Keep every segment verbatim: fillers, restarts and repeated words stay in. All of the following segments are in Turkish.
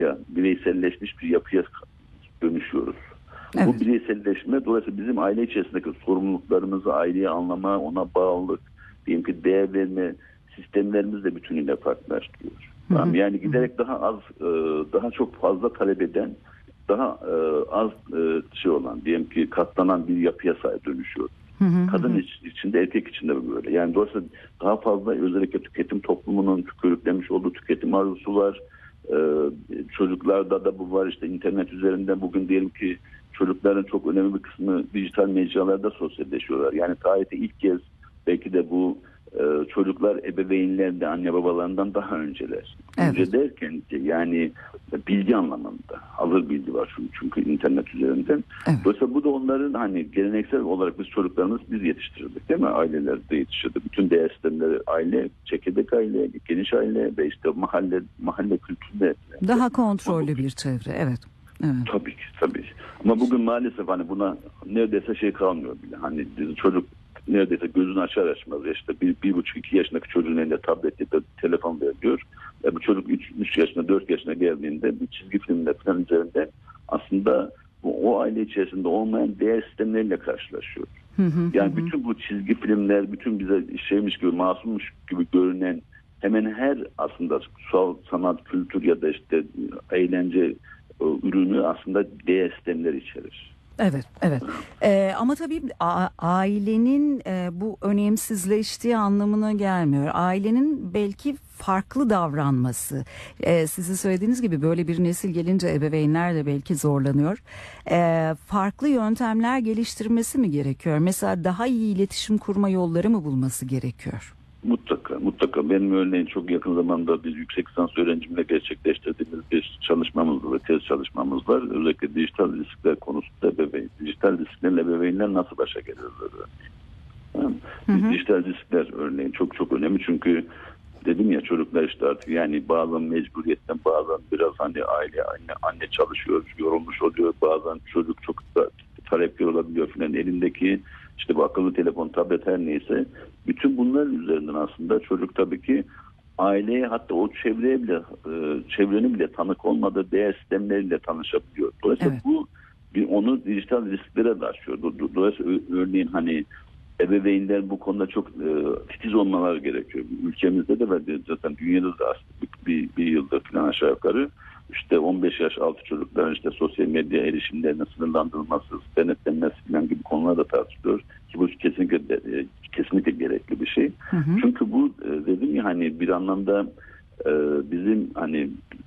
ya, bireyselleşmiş bir yapıya dönüşüyoruz. Evet. Bu bireyselleşme dolayısıyla bizim aile içerisindeki sorumluluklarımızı, aileyi anlama, ona bağlılık, diyelim ki değer verme sistemlerimiz de bütünüyle farklılaştırıyor. Hı hı. Tamam, yani giderek daha az, daha çok fazla talep eden, daha az şey olan, diyelim ki katlanan bir yapıya sahip dönüşüyor. Hı hı. Kadın iç, içinde, erkek içinde böyle. Yani dolayısıyla daha fazla özellikle tüketim toplumunun körüklemiş olduğu tüketim arzusu var. Ee, çocuklarda da bu var. İşte internet üzerinden bugün diyelim ki çocukların çok önemli bir kısmı dijital mecralarda sosyalleşiyorlar. Yani tarihte ilk kez belki de bu e, çocuklar ebeveynlerinde, anne babalarından daha önceler. Evet. Önce derken yani bilgi anlamında hazır bilgi var çünkü, çünkü internet üzerinden. Evet. Dolayısıyla bu da onların hani geleneksel olarak biz çocuklarımız biz yetiştirdik değil mi? Ailelerde yetiştirdi. Bütün değer sistemleri aile, çekirdek aile, geniş aile ve işte mahalle mahalle kültüründe. Daha kontrollü bir çevre. Evet. Evet. Tabii ki tabii. Ama bugün maalesef hani buna neredeyse şey kalmıyor bile. Hani çocuk neredeyse gözünü açar açmaz işte bir, bir buçuk iki yaşındaki çocuğun elinde tablet ya da telefon veriliyor. E bu çocuk üç, üç yaşına dört yaşına geldiğinde bir çizgi filmle falan üzerinde aslında bu, o aile içerisinde olmayan değer sistemleriyle karşılaşıyor. Hı hı, yani hı. bütün bu çizgi filmler, bütün bize şeymiş gibi, masummuş gibi görünen hemen her aslında sanat, kültür ya da işte eğlence ürünü aslında değer sistemleri içerir. Evet, evet. Ee, ama tabii a- ailenin e, bu önemsizleştiği anlamına gelmiyor. Ailenin belki farklı davranması. Ee, sizin söylediğiniz gibi böyle bir nesil gelince ebeveynler de belki zorlanıyor. Ee, farklı yöntemler geliştirmesi mi gerekiyor? Mesela daha iyi iletişim kurma yolları mı bulması gerekiyor? Mutlaka, mutlaka. Benim örneğin çok yakın zamanda biz yüksek lisans öğrencimle gerçekleştirdiğimiz bir çalışmamız var, tez çalışmamız var. Özellikle dijital riskler konusunda ebeveyn, dijital risklerle ebeveynler nasıl başa gelirler? Yani, hı hı. Dijital riskler örneğin çok çok önemli çünkü dedim ya çocuklar işte artık yani bazen mecburiyetten bazen biraz hani aile anne, anne çalışıyor, yorulmuş oluyor, bazen çocuk çok da talepkar olabiliyor filan, elindeki işte bu akıllı telefon, tablet her neyse bütün bunların üzerinden aslında çocuk tabii ki aileye, hatta o çevreye bile çevrenin bile tanık olmadığı değer sistemleriyle tanışabiliyor. Dolayısıyla evet. bu bir onu dijital risklere de açıyor. Dolayısıyla örneğin hani ebeveynler bu konuda çok e, titiz olmaları gerekiyor. Ülkemizde de ve zaten dünyada da aslında bir, bir yıldır falan aşağı yukarı işte on beş yaş altı çocukların işte sosyal medya erişimlerine sınırlandırılması, denetlenmesi falan gibi konular da tartışılıyor. Ki bu kesinlikle e, kesinlikle gerekli bir şey. Hı hı. Çünkü bu e, dedim ya hani bir anlamda e, bizim hani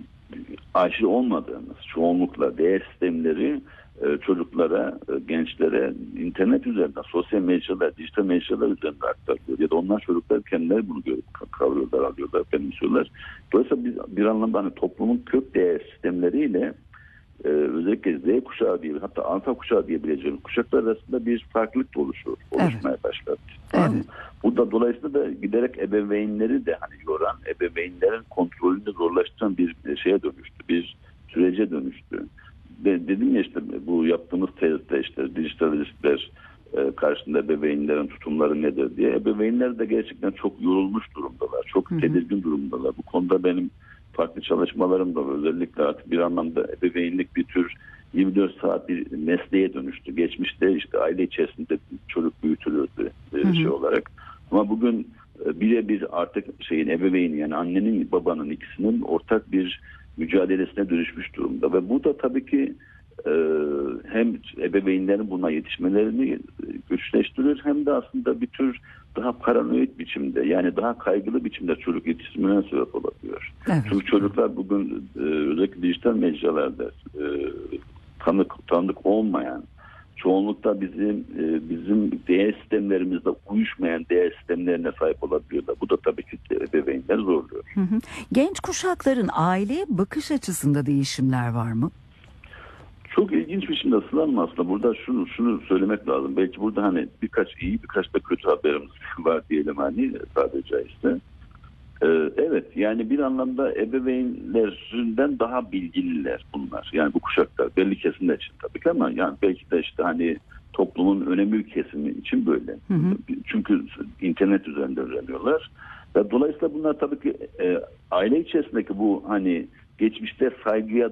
aşırı olmadığımız çoğunlukla değer sistemleri çocuklara, gençlere internet üzerinden, sosyal mecralar, dijital mecralar üzerinden aktarılıyor. Ya da onlar çocuklar kendileri bunu görüp kavruyorlar, alıyorlar, benimsiyorlar. Dolayısıyla biz bir anlamda hani toplumun kök değer sistemleriyle e, özellikle Z kuşağı diye, hatta alfa kuşağı diyebileceğimiz kuşaklar arasında bir farklılık da oluşuyor, oluşmaya evet. başladı. Yani evet. bu da dolayısıyla da giderek ebeveynleri de hani yoran, ebeveynlerin kontrolünü zorlaştıran bir şeye dönüştü, bir sürece dönüştü. De, dedim ya işte bu yaptığımız tezde işte dijital riskler e, karşısında ebeveynlerin tutumları nedir diye. Ebeveynler de gerçekten çok yorulmuş durumdalar. Çok hı hı. tedirgin durumdalar. Bu konuda benim farklı çalışmalarım da var. Özellikle artık bir anlamda ebeveynlik bir tür yirmi dört saat bir mesleğe dönüştü. Geçmişte işte aile içerisinde çocuk büyütülürdü e, hı hı. şey olarak. Ama bugün e, birebir artık şeyin ebeveyni, yani annenin babanın ikisinin ortak bir mücadelesine dönüşmüş durumda ve bu da tabii ki e, hem ebeveynlerin buna yetişmelerini güçleştirir hem de aslında bir tür daha paranoid biçimde, yani daha kaygılı biçimde çocuk yetiştirmene sebep olabiliyor. Evet. Çünkü çocuklar bugün e, özellikle dijital mecralarda e, tanık tanıdık olmayan, çoğunlukla bizim e, bizim değer sistemlerimizde uyuşmayan değer sistemlerine sahip olabiliyorlar. Bu da tabii ki ebeveynler zorluyor. Hı hı. Genç kuşakların aileye bakış açısında değişimler var mı? Çok ilginç bir şey aslında, aslında burada şunu şunu söylemek lazım. Belki burada hani birkaç iyi birkaç da kötü haberimiz var diyelim hani sadece caizse. Ee, evet yani bir anlamda ebeveynlerinden daha bilgililer bunlar. Yani bu kuşaklar belli kesimler için tabii ki, ama yani belki de işte hani toplumun önemli bir kesimi için böyle. Hı hı. Çünkü internet üzerinde öğreniyorlar. Ve dolayısıyla bunlar tabii ki e, aile içerisindeki bu hani geçmişte saygıya